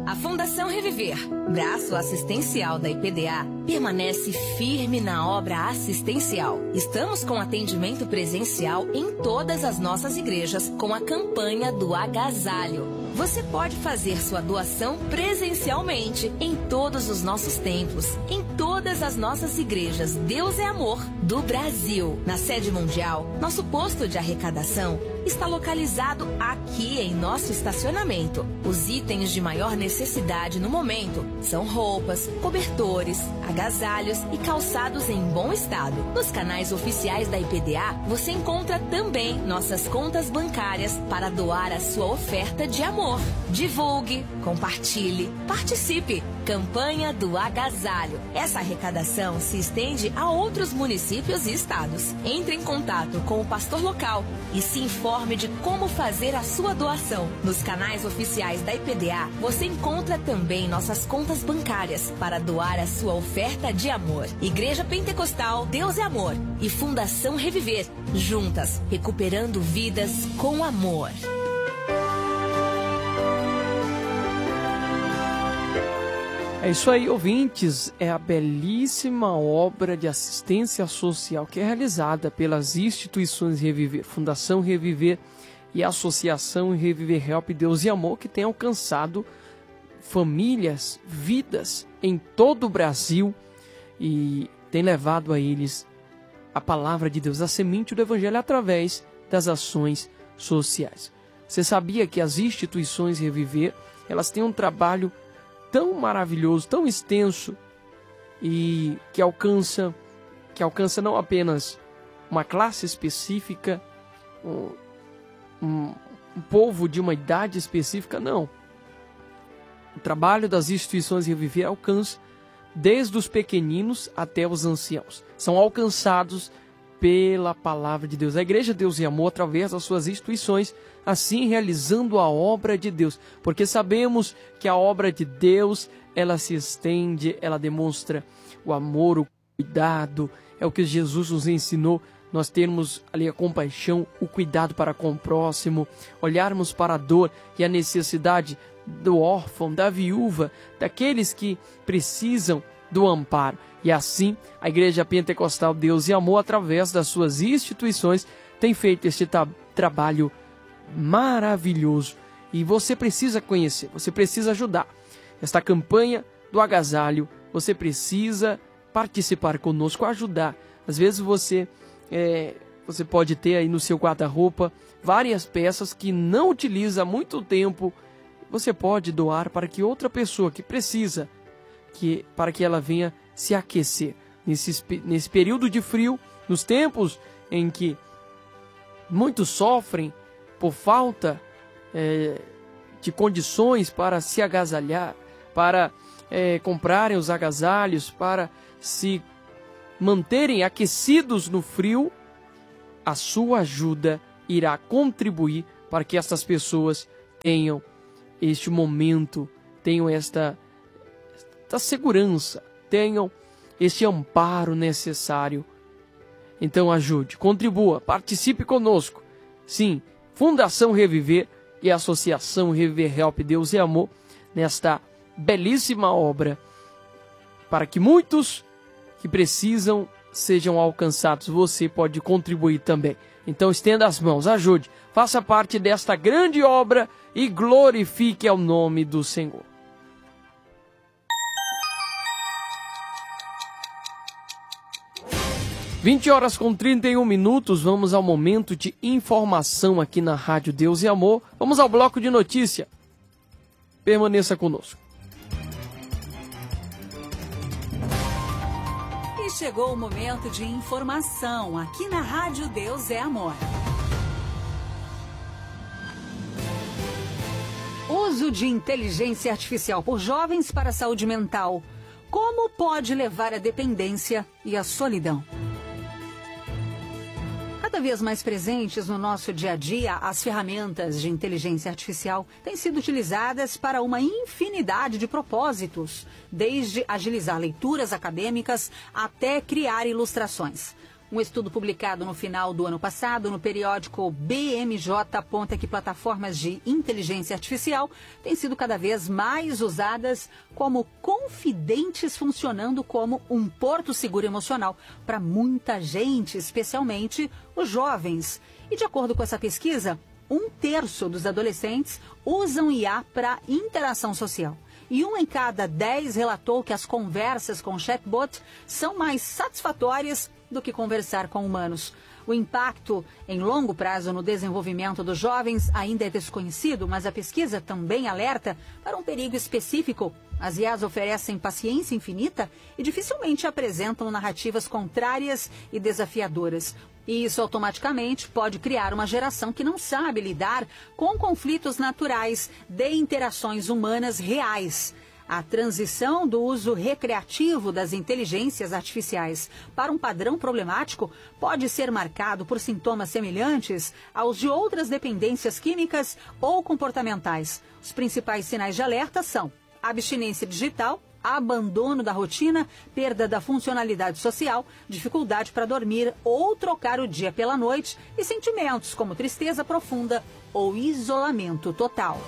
A Fundação Reviver, braço assistencial da IPDA, permanece firme na obra assistencial. Estamos com atendimento presencial em todas as nossas igrejas com a campanha do agasalho. Você pode fazer sua doação presencialmente em todos os nossos templos, em todas as nossas igrejas Deus é Amor do Brasil. Na sede mundial, nosso posto de arrecadação está localizado aqui em nosso estacionamento. Os itens de maior necessidade no momento são roupas, cobertores, agasalhos e calçados em bom estado. Nos canais oficiais da IPDA, você encontra também nossas contas bancárias para doar a sua oferta de amor. Divulgue, compartilhe, participe. Campanha do Agasalho. Essa arrecadação se estende a outros municípios e estados. Entre em contato com o pastor local e se informe de como fazer a sua doação. Nos canais oficiais da IPDA, você encontra também nossas contas bancárias para doar a sua oferta de amor. Igreja Pentecostal Deus é Amor e Fundação Reviver, juntas, recuperando vidas com amor. É isso aí, ouvintes. É a belíssima obra de assistência social que é realizada pelas instituições Reviver, Fundação Reviver e Associação Reviver Help Deus e Amor, que tem alcançado famílias, vidas em todo o Brasil e tem levado a eles a palavra de Deus, a semente do Evangelho através das ações sociais. Você sabia que as instituições Reviver, elas têm um trabalho tão maravilhoso, tão extenso e que alcança não apenas uma classe específica, um povo de uma idade específica, não. O trabalho das instituições Reviver alcança desde os pequeninos até os anciãos. São alcançados pela palavra de Deus. A Igreja Deus e Amor, através das suas instituições, assim realizando a obra de Deus. Porque sabemos que a obra de Deus, ela se estende, ela demonstra o amor, o cuidado. É o que Jesus nos ensinou, nós termos ali a compaixão, o cuidado para com o próximo, olharmos para a dor e a necessidade do órfão, da viúva, daqueles que precisam do amparo. E assim, a Igreja Pentecostal Deus e Amor, através das suas instituições, tem feito este trabalho maravilhoso. E você precisa conhecer, você precisa ajudar. Esta campanha do agasalho, você precisa participar conosco, ajudar. Às vezes você pode ter aí no seu guarda-roupa várias peças que não utiliza há muito tempo. Você pode doar para que outra pessoa que precisa, para que ela venha se aquecer. Nesse período de frio, nos tempos em que muitos sofrem por falta de condições para se agasalhar, para comprarem os agasalhos, para se manterem aquecidos no frio, a sua ajuda irá contribuir para que essas pessoas tenham este momento, tenham esta segurança, tenham este amparo necessário. Então ajude, contribua, participe conosco. Sim, Fundação Reviver e Associação Reviver Help Deus e Amor, nesta belíssima obra, para que muitos que precisam sejam alcançados. Você pode contribuir também. Então estenda as mãos, ajude, faça parte desta grande obra e glorifique ao nome do Senhor. (20h31), vamos ao momento de informação aqui na Rádio Deus e Amor. Vamos ao bloco de notícia. Permaneça conosco. E chegou o momento de informação aqui na Rádio Deus é Amor. Uso de inteligência artificial por jovens para a saúde mental. Como pode levar à dependência e à solidão? Cada vez mais presentes no nosso dia a dia, as ferramentas de inteligência artificial têm sido utilizadas para uma infinidade de propósitos, desde agilizar leituras acadêmicas até criar ilustrações. Um estudo publicado no final do ano passado no periódico BMJ aponta que plataformas de inteligência artificial têm sido cada vez mais usadas como confidentes, funcionando como um porto seguro emocional para muita gente, especialmente os jovens. E de acordo com essa pesquisa, 1/3 dos adolescentes usam IA para interação social. E 1 em cada 10 relatou que as conversas com chatbot são mais satisfatórias do que conversar com humanos. O impacto em longo prazo no desenvolvimento dos jovens ainda é desconhecido, mas a pesquisa também alerta para um perigo específico. As IAs oferecem paciência infinita e dificilmente apresentam narrativas contrárias e desafiadoras. E isso automaticamente pode criar uma geração que não sabe lidar com conflitos naturais de interações humanas reais. A transição do uso recreativo das inteligências artificiais para um padrão problemático pode ser marcado por sintomas semelhantes aos de outras dependências químicas ou comportamentais. Os principais sinais de alerta são abstinência digital, abandono da rotina, perda da funcionalidade social, dificuldade para dormir ou trocar o dia pela noite e sentimentos como tristeza profunda ou isolamento total.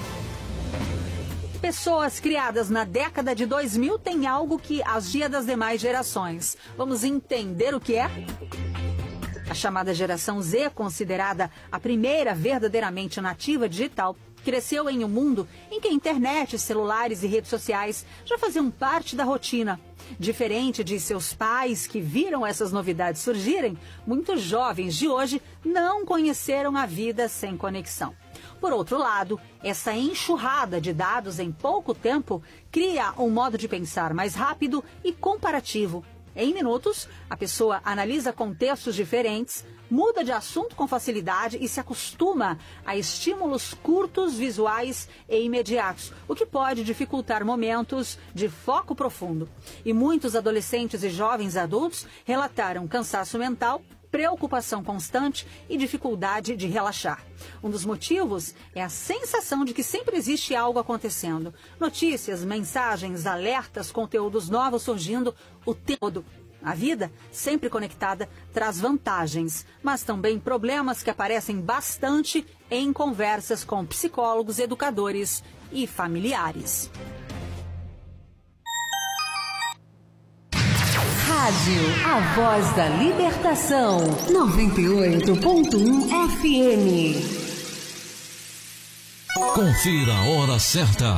Pessoas criadas na década de 2000 têm algo que agia das demais gerações. Vamos entender o que é? A chamada geração Z, considerada a primeira verdadeiramente nativa digital, cresceu em um mundo em que a internet, celulares e redes sociais já faziam parte da rotina. Diferente de seus pais que viram essas novidades surgirem, muitos jovens de hoje não conheceram a vida sem conexão. Por outro lado, essa enxurrada de dados em pouco tempo cria um modo de pensar mais rápido e comparativo. Em minutos, a pessoa analisa contextos diferentes, muda de assunto com facilidade e se acostuma a estímulos curtos, visuais e imediatos, o que pode dificultar momentos de foco profundo. E muitos adolescentes e jovens adultos relataram cansaço mental, preocupação constante e dificuldade de relaxar. Um dos motivos é a sensação de que sempre existe algo acontecendo. Notícias, mensagens, alertas, conteúdos novos surgindo o tempo todo. A vida, sempre conectada, traz vantagens, mas também problemas que aparecem bastante em conversas com psicólogos, educadores e familiares. Rádio, a voz da libertação, 98.1 FM. Confira a hora certa.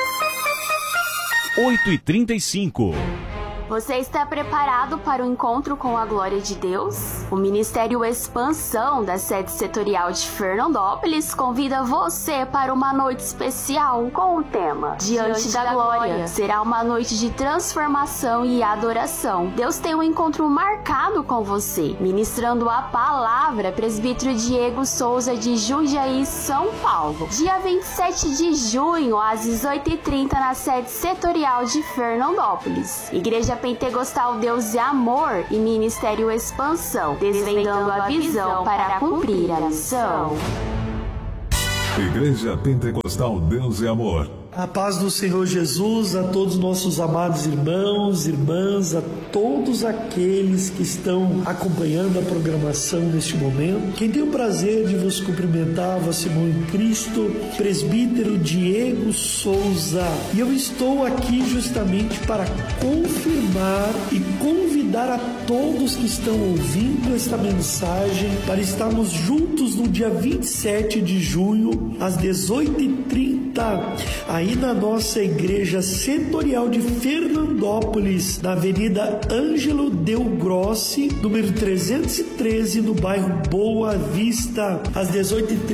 8h35. Você está preparado para o encontro com a glória de Deus? O Ministério Expansão da sede setorial de Fernandópolis convida você para uma noite especial com o tema Diante da Glória. Será uma noite de transformação e adoração. Deus tem um encontro marcado com você. Ministrando a palavra, presbítero Diego Souza de Jundiaí, São Paulo. Dia 27 de junho, às 18h30, na sede setorial de Fernandópolis. Igreja Pentecostal Deus e Amor e Ministério Expansão, desvendando a visão para cumprir a missão. Igreja Pentecostal Deus e Amor. A paz do Senhor Jesus a todos os nossos amados irmãos, irmãs, a todos aqueles que estão acompanhando a programação neste momento. Quem tem o prazer de vos cumprimentar, vosso irmão em Cristo, presbítero Diego Souza. E eu estou aqui justamente para confirmar e convidar a todos que estão ouvindo esta mensagem para estarmos juntos no dia 27 de junho, às 18h30, aí na nossa igreja setorial de Fernandópolis, na Avenida Ângelo Del Grossi, número 313, no bairro Boa Vista, às 18h30.